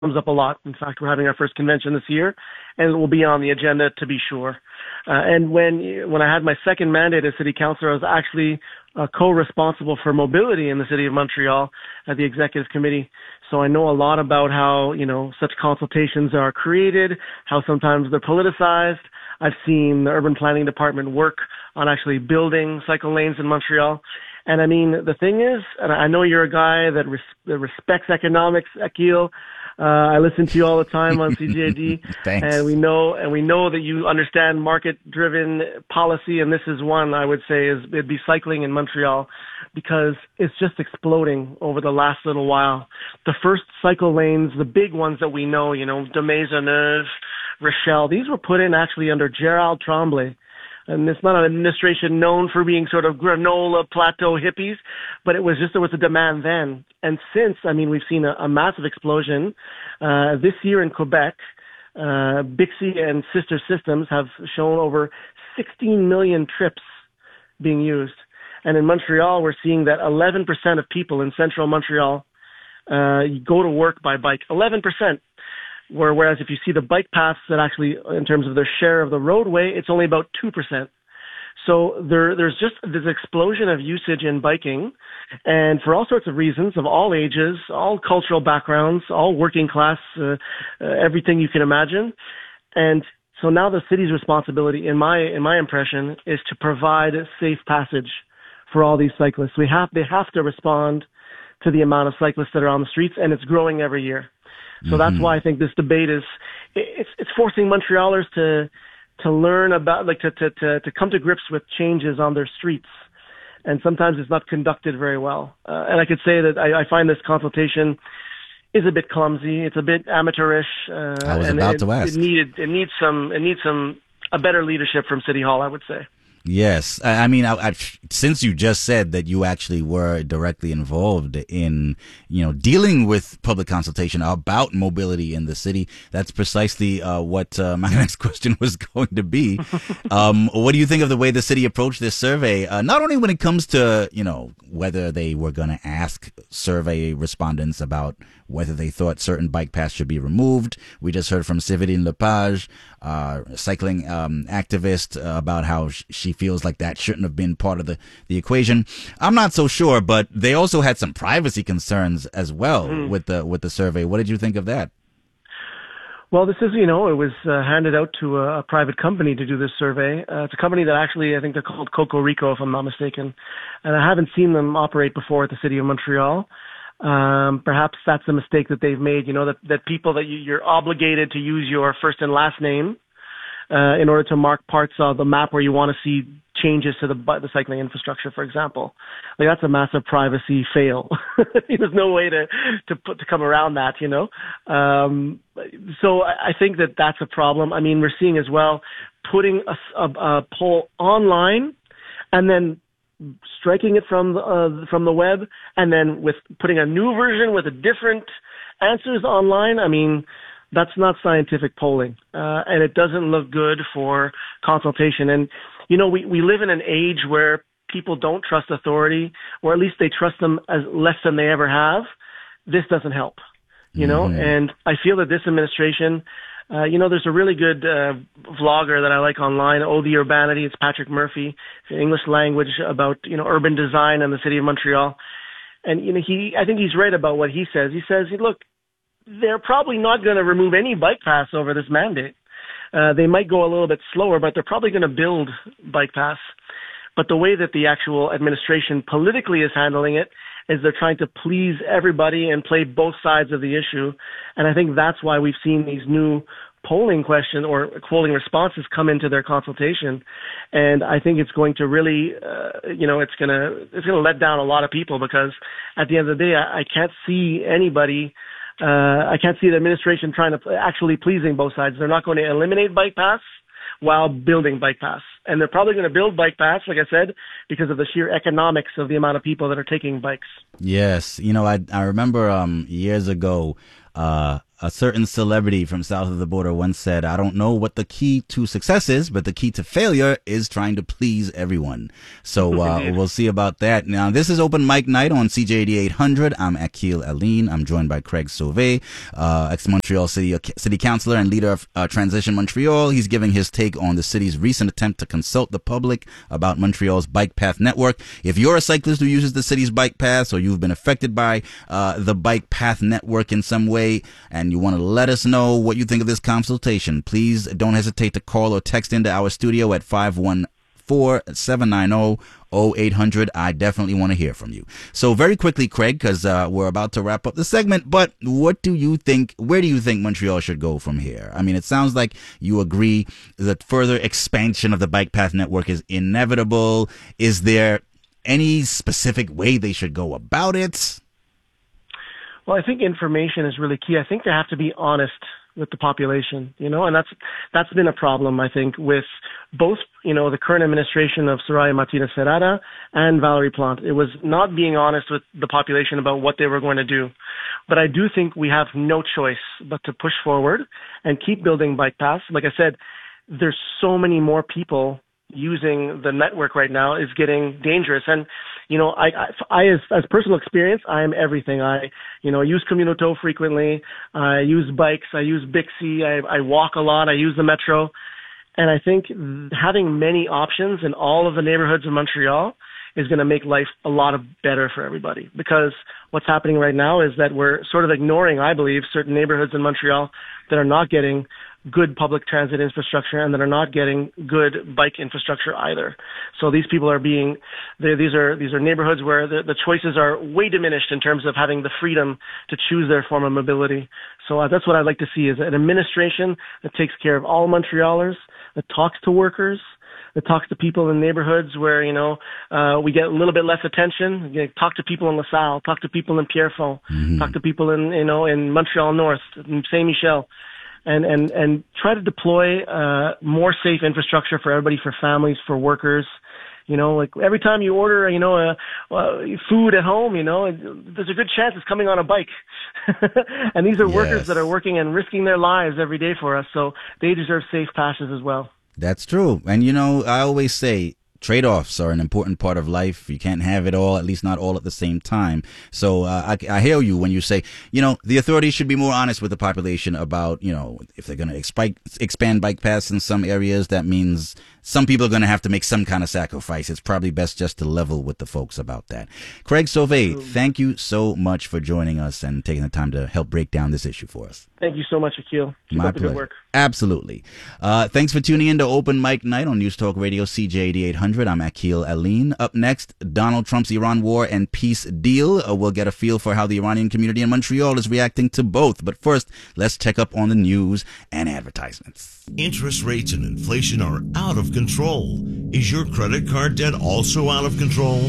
comes up a lot. In fact, we're having our first convention this year, and it will be on the agenda to be sure. And when I had my second mandate as city councillor, I was actually co-responsible for mobility in the city of Montreal at the executive committee. So I know a lot about how, such consultations are created, how sometimes they're politicized. I've seen the urban planning department work on actually building cycle lanes in Montreal. And I mean, the thing is, and I know you're a guy that respects economics, Akil. I listen to you all the time on CJAD. Thanks. And we know that you understand market-driven policy, and this is one I would say it'd be cycling in Montreal, because it's just exploding over the last little while. The first cycle lanes, the big ones that we know, de Maisonneuve, Rochelle, these were put in actually under Gerald Tremblay. And it's not an administration known for being sort of granola plateau hippies, but there was a demand then. And since, we've seen a massive explosion. This year in Quebec, Bixi and Sister Systems have shown over 16 million trips being used. And in Montreal, we're seeing that 11% of people in central Montreal go to work by bike. 11%. Whereas if you see the bike paths that actually, in terms of their share of the roadway, it's only about 2%. So there's just this explosion of usage in biking, and for all sorts of reasons, of all ages, all cultural backgrounds, all working class, everything you can imagine. And so now the city's responsibility, in my impression, is to provide safe passage for all these cyclists. They have to respond to the amount of cyclists that are on the streets, and it's growing every year. So that's why I think this debate it's forcing Montrealers to learn about, to come to grips with changes on their streets. And sometimes it's not conducted very well. And I could say that I find this consultation is a bit clumsy. It's a bit amateurish. I was about to ask. It needs a better leadership from City Hall, I would say. Yes. Since you just said that you actually were directly involved in, dealing with public consultation about mobility in the city, that's precisely what my next question was going to be. What do you think of the way the city approached this survey? Not only when it comes to, whether they were going to ask survey respondents about whether they thought certain bike paths should be removed. We just heard from Séverine Lepage, cycling activist, about how she feels like that shouldn't have been part of the equation. I'm not so sure, but they also had some privacy concerns as well with the survey. What did you think of that? Well, this is, it was handed out to a private company to do this survey. It's a company that actually, I think they're called Cocorico, if I'm not mistaken. And I haven't seen them operate before at the City of Montreal. Perhaps that's a mistake that they've made, that people that you're obligated to use your first and last name in order to mark parts of the map where you want to see changes to the cycling infrastructure, for example. That's a massive privacy fail. There's no way to come around that, So I think that that's a problem. We're seeing as well putting a poll online and then striking it from the web, and then with putting a new version with a different answers online. That's not scientific polling, and it doesn't look good for consultation. And we live in an age where people don't trust authority, or at least they trust them as less than they ever have. This doesn't help, And I feel that this administration. There's a really good vlogger that I like online, Oh the Urbanity. It's Patrick Murphy. It's English language about, urban design in the city of Montreal. And, I think he's right about what he says. He says, look, they're probably not going to remove any bike paths over this mandate. They might go a little bit slower, but they're probably going to build bike paths. But the way that the actual administration politically is handling it is they're trying to please everybody and play both sides of the issue. And I think that's why we've seen these new polling questions or polling responses come into their consultation. And I think it's going to really, it's going to let down a lot of people, because at the end of the day, I can't see anybody, I can't see the administration trying to actually pleasing both sides. They're not going to eliminate bike paths while building bike paths. And they're probably going to build bike paths, like I said, because of the sheer economics of the amount of people that are taking bikes. Yes. I remember years ago, a certain celebrity from south of the border once said, "I don't know what the key to success is, but the key to failure is trying to please everyone." So we'll see about that. Now, this is Open Mic Night on CJAD 800. I'm Akil Aline. I'm joined by Craig Sauvé, ex-Montreal City Councilor and leader of Transition Montreal. He's giving his take on the city's recent attempt to consult the public about Montreal's bike path network. If you're a cyclist who uses the city's bike paths, or you've been affected by the bike path network in some way, and you want to let us know what you think of this consultation, please don't hesitate to call or text into our studio at 514-790-0800. I definitely want to hear from you. So very quickly, Craig, because we're about to wrap up the segment, but what do you think, where do you think Montreal should go from here? I mean, it sounds like you agree that further expansion of the bike path network is inevitable. Is there any specific way they should go about it? Well, I think information is really key. I think they have to be honest with the population, and that's been a problem, I think, with both, the current administration of Soraya Martinez Ferrara and Valerie Plante. It was not being honest with the population about what they were going to do. But I do think we have no choice but to push forward and keep building bike paths. Like I said, there's so many more people using the network right now. Is getting dangerous. And, I as personal experience, I am everything. I use Communautaux frequently. I use bikes. I use Bixi. I walk a lot. I use the metro. And I think having many options in all of the neighborhoods of Montreal is going to make life a lot better for everybody. Because what's happening right now is that we're sort of ignoring, I believe, certain neighborhoods in Montreal that are not getting good public transit infrastructure and that are not getting good bike infrastructure either. So these people are these are neighborhoods where the choices are way diminished in terms of having the freedom to choose their form of mobility. So that's what I'd like to see, is an administration that takes care of all Montrealers, that talks to workers, that talks to people in neighborhoods where, we get a little bit less attention. Talk to people in LaSalle, talk to people in Pierrefonds, talk to people in Montreal North, in Saint-Michel. And try to deploy more safe infrastructure for everybody, for families, for workers. Like every time you order, food at home, there's a good chance it's coming on a bike. And these are workers that are working and risking their lives every day for us. So they deserve safe passes as well. That's true. And, I always say, trade-offs are an important part of life. You can't have it all, at least not all at the same time. So I hear you when you say, the authorities should be more honest with the population about, if they're going to expand bike paths in some areas, that means some people are going to have to make some kind of sacrifice. It's probably best just to level with the folks about that. Craig Sauvé, thank you so much for joining us and taking the time to help break down this issue for us. Thank you so much, Akil. Keep up the good work. Absolutely. Thanks for tuning in to Open Mic Night on News Talk Radio CJAD 800. I'm Akil Aline. Up next, Donald Trump's Iran war and peace deal. We'll get a feel for how the Iranian community in Montreal is reacting to both. But first, let's check up on the news and advertisements. Interest rates and inflation are out of control. Is your credit card debt also out of control?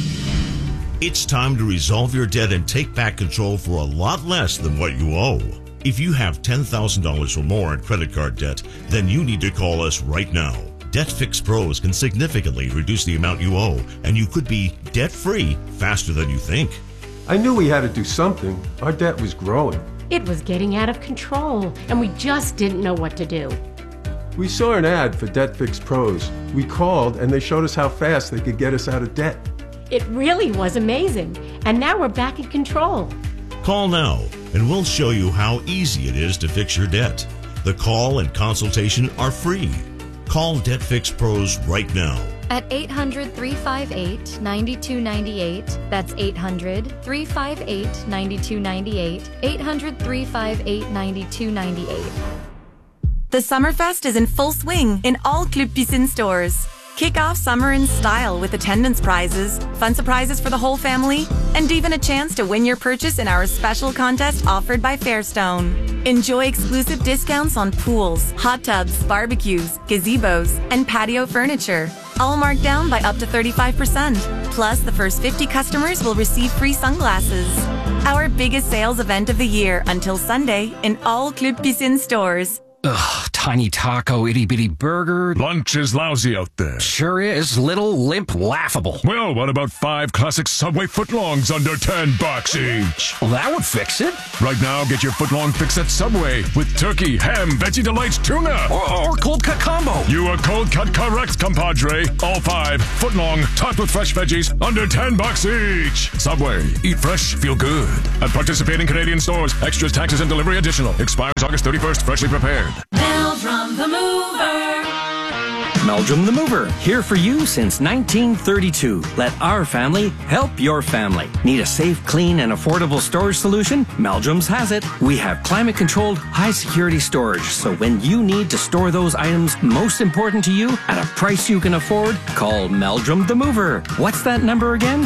It's time to resolve your debt and take back control for a lot less than what you owe. If you have $10,000 or more in credit card debt, then you need to call us right now. Debt Fix Pros can significantly reduce the amount you owe, and you could be debt-free faster than you think. I knew we had to do something. Our debt was growing. It was getting out of control, and we just didn't know what to do. We saw an ad for Debt Fix Pros. We called, and they showed us how fast they could get us out of debt. It really was amazing, and now we're back in control. Call now, and we'll show you how easy it is to fix your debt. The call and consultation are free. Call Debt Fix Pros right now. At 800-358-9298. That's 800-358-9298. 800-358-9298. The Summerfest is in full swing in all Club Piscine stores. Kick off summer in style with attendance prizes, fun surprises for the whole family, and even a chance to win your purchase in our special contest offered by Fairstone. Enjoy exclusive discounts on pools, hot tubs, barbecues, gazebos, and patio furniture, all marked down by up to 35%. Plus, the first 50 customers will receive free sunglasses. Our biggest sales event of the year until Sunday in all Club Piscine stores. Ugh, tiny taco, itty-bitty burger. Lunch is lousy out there. Sure is. Little, limp, laughable. Well, what about 5 classic Subway footlongs under $10 each? Well, that would fix it. Right now, get your footlong fix at Subway with turkey, ham, Veggie Delights, tuna. Or cold cut combo. You are cold cut correct, compadre. All 5 footlong, topped with fresh veggies, under $10 each. Subway. Eat fresh, feel good. At participating Canadian stores. Extras, taxes, and delivery additional. Expires August 31st. Freshly prepared. Meldrum the Mover. Meldrum the Mover, here for you since 1932. Let our family help your family. Need a safe, clean, and affordable storage solution? Meldrum's has it. We have climate-controlled, high-security storage, so when you need to store those items most important to you at a price you can afford, call Meldrum the Mover. What's that number again?